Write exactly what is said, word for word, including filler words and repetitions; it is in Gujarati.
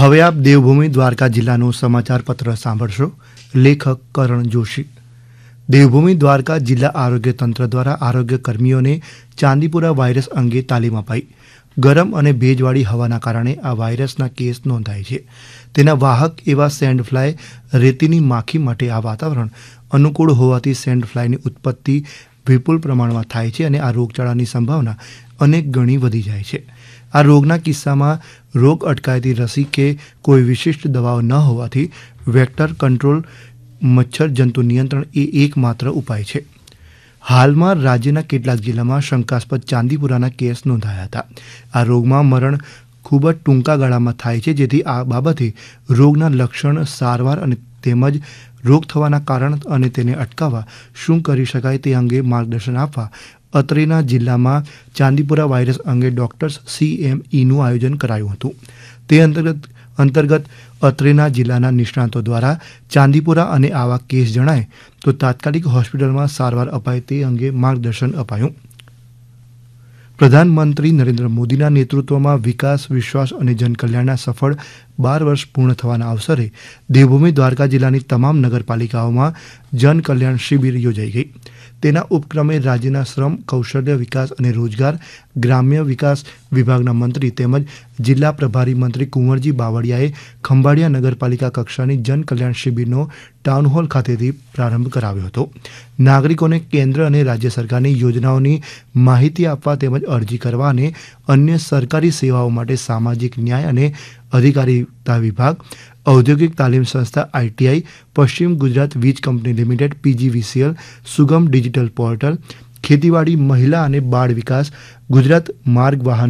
હવે આપ દેવભૂમિ દ્વારકા જિલ્લાનું સમાચાર પત્ર સાંભળશો. લેખક કરણ જોશી. દેવભૂમિ દ્વારકા જિલ્લા આરોગ્ય તંત્ર દ્વારા આરોગ્ય કર્મીઓને ચાંદીપુરા વાયરસ અંગે તાલીમ અપાઈ. ગરમ અને ભેજવાળી હવાના કારણે આ વાયરસના કેસ નોંધાય છે. તેના વાહક એવા સેન્ડ ફ્લાય રેતીની માખી માટે આ વાતાવરણ અનુકૂળ હોવાથી સેન્ડ ફ્લાયની ઉત્પત્તિ વિપુલ પ્રમાણમાં થાય છે અને આ રોગચાળાની સંભાવના અનેક ગણી વધી જાય છે. આ રોગના કિસ્સામાં રોગ અટકાયતી રસી કે કોઈ વિશિષ્ટ દવાઓ ન હોવાથી વેક્ટર કંટ્રોલ મચ્છર જંતુ નિયંત્રણ એ એકમાત્ર ઉપાય છે. હાલમાં રાજ્યના કેટલાક જિલ્લામાં શંકાસ્પદ ચાંદીપુરાના કેસ નોંધાયા હતા. આ રોગમાં મરણ ખૂબ જ ટૂંકા ગાળામાં થાય છે, જેથી આ બાબતે રોગના લક્ષણ, સારવાર અને તેમજ રોગ થવાના કારણ અને તેને અટકાવવા શું કરી શકાય તે અંગે માર્ગદર્શન આપવા અત્રેના જિલ્લામાં ચાંદીપુરા વાયરસ અંગે ડોક્ટર્સ સી એમ ઈનું આયોજન કરાયું હતું. તે અંતર્ગત અંતર્ગત અત્રેના જિલ્લાના નિષ્ણાતો દ્વારા ચાંદીપુરા અને આવા કેસ જણાય તો તાત્કાલિક હોસ્પિટલમાં સારવાર અપાય તે અંગે માર્ગદર્શન અપાયું. પ્રધાનમંત્રી નરેન્દ્ર મોદીના નેતૃત્વમાં વિકાસ, વિશ્વાસ અને જનકલ્યાણના સફળ બાર વર્ષ પૂર્ણ થવાના અવસરે દેવભૂમિ દ્વારકા જિલ્લાની તમામ નગરપાલિકાઓમાં જનકલ્યાણ શિબિર યોજાઈ ગઈ. તેના ઉપક્રમે રાજ્યના શ્રમ, કૌશલ્ય વિકાસ અને રોજગાર, ગ્રામ્ય વિકાસ વિભાગના મંત્રી તેમજ જિલ્લા પ્રભારી મંત્રી કુંવરજી બાવળિયાએ ખંભાળિયા નગરપાલિકા કક્ષાની જનકલ્યાણ શિબિરનો ટાઉનહોલ ખાતેથી પ્રારંભ કરાવ્યો હતો. નાગરિકોને કેન્દ્ર અને રાજ્ય સરકારની યોજનાઓની માહિતી આપવા તેમજ અરજી કરવા અને અન્ય સરકારી સેવાઓ માટે સામાજિક ન્યાય અને અધિકારીતા વિભાગ, ઔદ્યોગિક તાલીમ સંસ્થા આઈટીઆઈ, પશ્ચિમ ગુજરાત વીજ કંપની લિમિટેડ પીજીવીસીએલ, સુગમ ડિજિટલ પોર્ટલ, ખેતીવાડી, મહિલા અને બાળ વિકાસ, ગુજરાત માર્ગ વાહન